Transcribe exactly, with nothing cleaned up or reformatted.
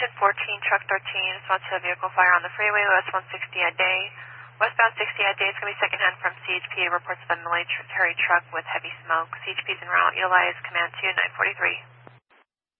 Engine fourteen, truck thirteen, response to a vehicle fire on the freeway, West one sixty at day. Westbound sixty at day, it's going to be secondhand from C H P. Reports of a military truck with heavy smoke. C H P's en route. Utilize command two nine forty-three.